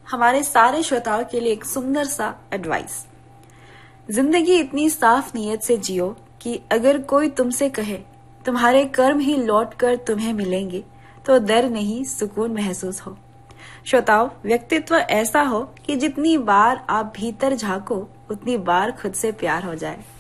हमारे सारे श्रोताओं के लिए एक सुंदर सा एडवाइस। जिंदगी इतनी साफ नीयत से जियो कि अगर कोई तुमसे कहे तुम्हारे कर्म ही लौट कर तुम्हें मिलेंगे तो डर नहीं, सुकून महसूस हो। श्रोताओं, व्यक्तित्व ऐसा हो कि जितनी बार आप भीतर झांको उतनी बार खुद से प्यार हो जाए।